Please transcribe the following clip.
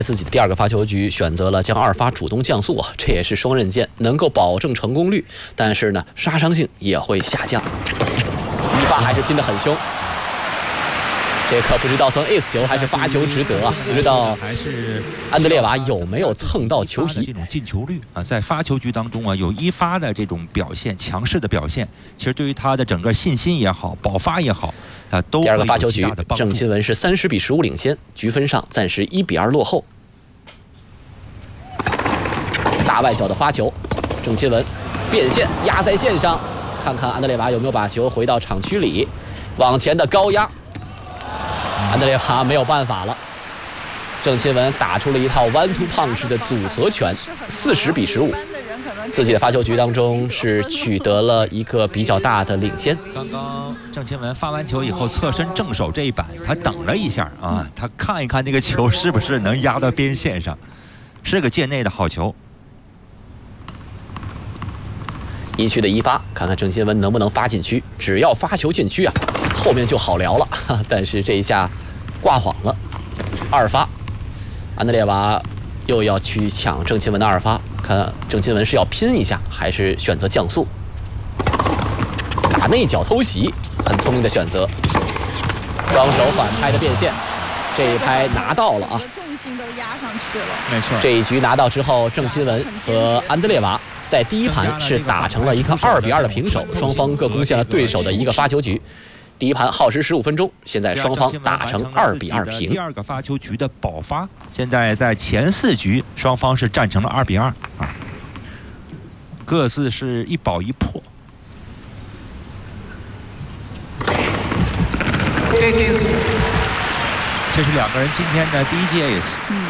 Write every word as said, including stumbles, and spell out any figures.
自己的第二个发球局选择了将二发主动降速啊，这也是双刃剑，能够保证成功率，但是呢，杀伤性也会下降。一发还是拼得很凶。 这可不知道算 ace 球还是发球值得啊！不知道还是安德烈瓦有没有蹭到球皮？ 这种进球率啊，在发球局当中啊，有一发的这种表现，强势的表现，其实对于他的整个信心也好，保发也好，啊，都第二个发球局，郑钦文是三十比十五领先，局分上暂时一比二落后。大外角的发球，郑钦文变线压在线上，看看安德烈瓦有没有把球回到场区里，往前的高压。 安德烈瓦没有办法了，郑钦文打出了一套 one two punch 的组合拳，四十比十五，自己的发球局当中是取得了一个比较大的领先。 刚刚郑钦文发完球以后侧身正手这一板，他等了一下啊，他看一看那个球是不是能压到边线上，是个界内的好球。 一区的一发，看看郑钦文能不能发进区，只要发球进区啊。 后面就好聊了，但是这一下挂晃了。二发，安德烈瓦又要去抢郑钦文的二发，看郑钦文是要拼一下，还是选择降速？打内角偷袭，很聪明的选择。双手反拍的变线，这一拍拿到了啊！ 重心都压上去了。 没错。 这一局拿到之后，郑钦文和安德烈瓦在第一盘是打成了一个二比二的平手，双方各攻陷了对手的一个发球局。 第一盘耗时十五分钟，现在双方打成二比二平。 第二个发球局的保发，现在在前四局双方是战成了二比二啊，各自是一保一破。这是两个人今天的第一记 ace。